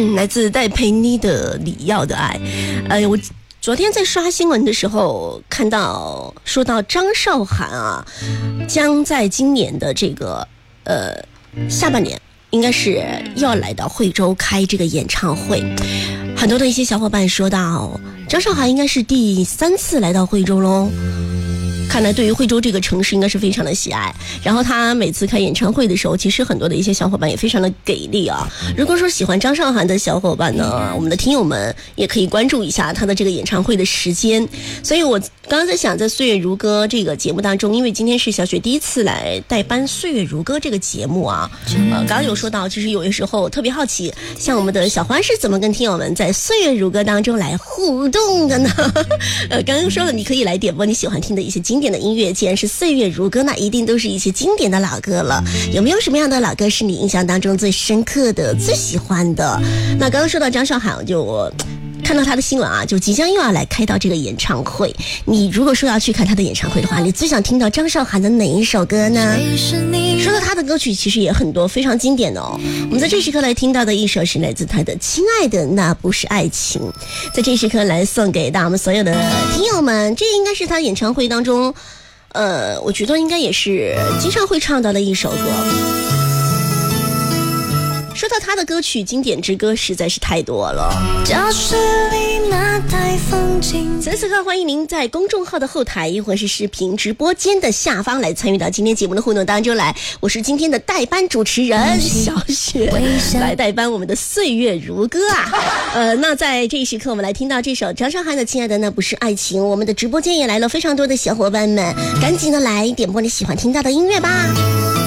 来自戴佩妮的《你要的爱》。我昨天在刷新闻的时候看到，说到张韶涵啊，将在今年的这个下半年，应该是要来到惠州开这个演唱会。很多的一些小伙伴说到，张韶涵应该是第3次来到惠州喽。看来对于惠州这个城市应该是非常的喜爱，然后他每次开演唱会的时候，其实很多的一些小伙伴也非常的给力啊。如果说喜欢张韶涵的小伙伴呢，我们的听友们也可以关注一下他的这个演唱会的时间。所以我刚刚在想，在岁月如歌这个节目当中，因为今天是小雪第一次来代班岁月如歌这个节目啊，刚刚有说到，其实有的时候特别好奇，像我们的小欢是怎么跟听友们在岁月如歌当中来互动的呢？刚刚说了，你可以来点播你喜欢听的一些经典的音乐，既然是岁月如歌，那一定都是一些经典的老歌了。有没有什么样的老歌是你印象当中最深刻的、最喜欢的？那刚刚说到张韶涵，我看到他的新闻啊，就即将又要来开到这个演唱会。你如果说要去看他的演唱会的话，你最想听到张韶涵的哪一首歌呢？说到他的歌曲其实也很多，非常经典的哦。我们在这时刻来听到的一首是来自他的《亲爱的那不是爱情》，在这时刻来送给到我们所有的听友们。这应该是他演唱会当中我觉得应该也是经常会唱到的一首歌。说到他的歌曲，经典之歌实在是太多了。教室里那台风景。此刻欢迎您在公众号的后台或是视频直播间的下方来参与到今天节目的互动当中来。我是今天的代班主持人小雪，来代班我们的岁月如歌啊。那在这一时刻，我们来听到这首张韶涵的《亲爱的那不是爱情》。我们的直播间也来了非常多的小伙伴们，赶紧的来点播你喜欢听到的音乐吧。